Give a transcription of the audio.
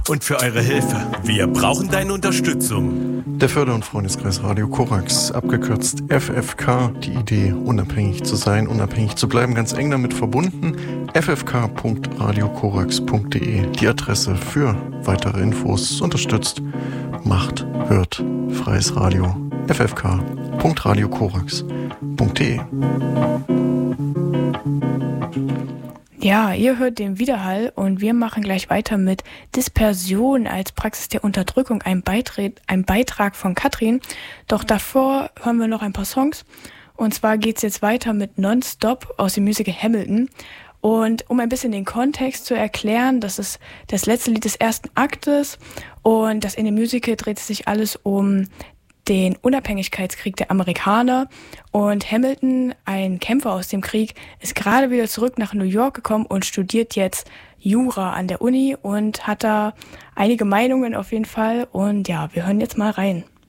und für eure Hilfe. Wir brauchen deine Unterstützung. Der Förder- und Freundeskreis Radio Korax, abgekürzt FFK, die Idee, unabhängig zu sein, unabhängig zu bleiben, ganz eng damit verbunden. ffk.radiokorax.de, die Adresse für weitere Infos. Unterstützt, macht, hört, freies Radio. ffk.radiokorax.de. Ja, ihr hört den Widerhall und wir machen gleich weiter mit Dispersion als Praxis der Unterdrückung, ein Beitrag von Katrin. Doch davor hören wir noch ein paar Songs. Und zwar geht's jetzt weiter mit Nonstop aus dem Musical Hamilton. Und um ein bisschen den Kontext zu erklären, das ist das letzte Lied des ersten Aktes und das in dem Musical dreht sich alles um den Unabhängigkeitskrieg der Amerikaner, und Hamilton, ein Kämpfer aus dem Krieg, ist gerade wieder zurück nach New York gekommen und studiert jetzt Jura an der Uni und hat da einige Meinungen auf jeden Fall, und ja, wir hören jetzt mal rein.